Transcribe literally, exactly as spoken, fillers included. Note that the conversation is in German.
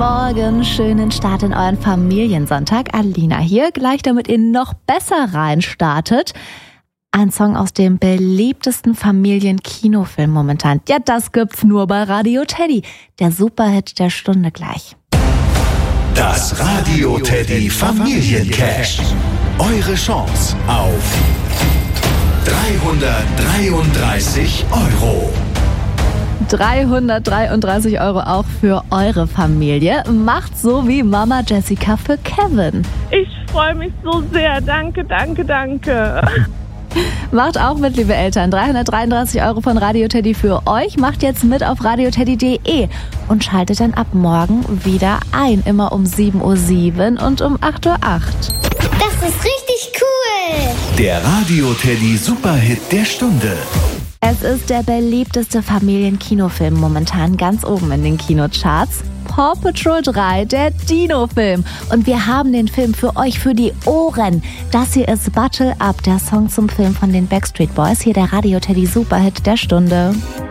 Morgen, schönen Start in euren Familiensonntag. Alina hier, gleich damit ihr noch besser reinstartet. Ein Song aus dem beliebtesten Familienkinofilm momentan. Ja, das gibt's nur bei Radio Teddy. Der Superhit der Stunde gleich. Das Radio Teddy Familiencash. Eure Chance auf dreihundertdreiunddreißig Euro. dreihundertdreiunddreißig Euro auch für eure Familie. Macht so wie Mama Jessica für Kevin. Ich freue mich so sehr. Danke, danke, danke. Macht auch mit, liebe Eltern. dreihundertdreiunddreißig Euro von Radio Teddy für euch. Macht jetzt mit auf radioteddy punkt de und schaltet dann ab morgen wieder ein. Immer um sieben Uhr sieben und um acht Uhr acht. Das ist richtig cool. Der Radio Teddy Superhit der Stunde. Es ist der beliebteste Familienkinofilm momentan ganz oben in den Kinocharts. Paw Patrol drei, der Dino-Film. Und wir haben den Film für euch für die Ohren. Das hier ist Bottle Up, der Song zum Film von den Backstreet Boys. Hier der Radio Teddy Superhit der Stunde.